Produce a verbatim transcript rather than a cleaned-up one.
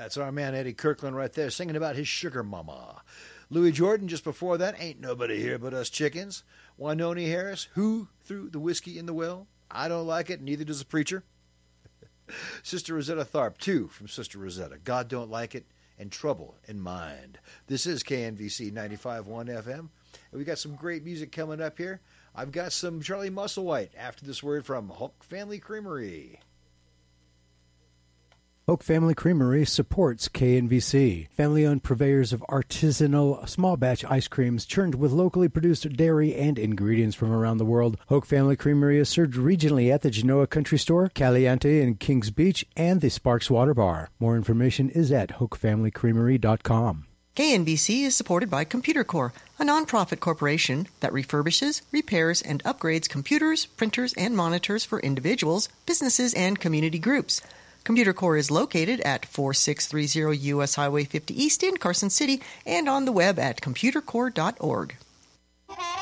That's our man Eddie Kirkland right there singing about his sugar mama. Louis Jordan just before that, Ain't Nobody Here But Us Chickens. Wynonie Harris, Who Threw the Whiskey in the Well? I Don't Like It, Neither Does the Preacher. Sister Rosetta Tharpe, two from Sister Rosetta, God Don't Like It, and Trouble in Mind. This is K N V C ninety-five point one F M, and we got some great music coming up here. I've got some Charlie Musselwhite after this word from Hoke Family Creamery. Hoke Family Creamery supports K N V C. Family-owned purveyors of artisanal small-batch ice creams churned with locally produced dairy and ingredients from around the world. Hoke Family Creamery is served regionally at the Genoa Country Store, Caliente in Kings Beach, and the Sparks Water Bar. More information is at hoke family creamery dot com. K N B C is supported by Computer Core, a nonprofit corporation that refurbishes, repairs, and upgrades computers, printers, and monitors for individuals, businesses, and community groups. Computer Core is located at forty-six thirty U S Highway fifty East in Carson City and on the web at computer core dot org.